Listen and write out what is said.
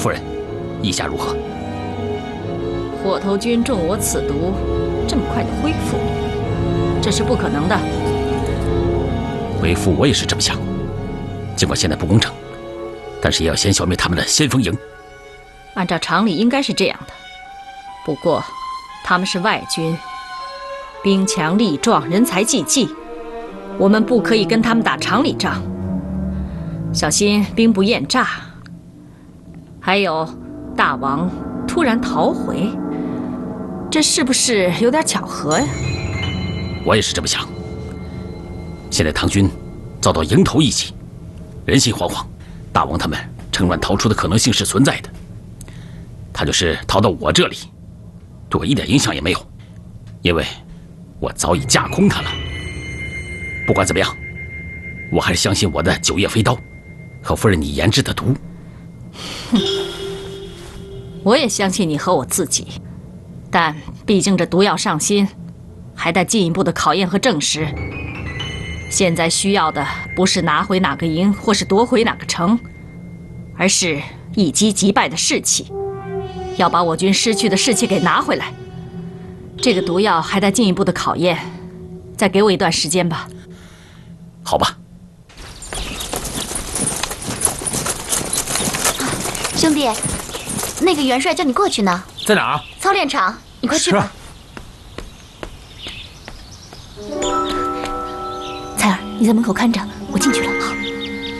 夫人，意下如何？ 火头军中我此毒，这么快就恢复，这是不可能的。 为父我也是这么想，尽管现在不攻城，但是也要先消灭他们的先锋营。 按照常理应该是这样的，不过他们是外军，兵强力壮，人才济济，我们不可以跟他们打常理仗，小心兵不厌诈。还有大王突然逃回，这是不是有点巧合呀？ 我也是这么想。现在唐军遭到迎头一击，人心惶惶，大王他们趁乱逃出的可能性是存在的。他就是逃到我这里，对我一点影响也没有，因为我早已架空他了。不管怎么样，我还是相信我的九叶飞刀和夫人你研制的毒。 哼，我也相信你和我自己，但毕竟这毒药上心，还待进一步的考验和证实。现在需要的不是拿回哪个营或是夺回哪个城，而是一击即败的士气，要把我军失去的士气给拿回来。这个毒药还待进一步的考验，再给我一段时间吧。 好吧。 兄弟，那个元帅叫你过去呢。 在哪儿？ 操练场，你快去吧。彩儿，你在门口看着，我进去了。